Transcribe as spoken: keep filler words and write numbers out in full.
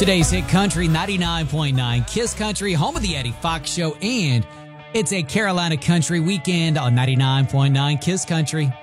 Today's Hit Country ninety-nine point nine Kiss Country, home of the Eddie Fox Show, and it's a Carolina Country weekend on ninety-nine point nine Kiss Country.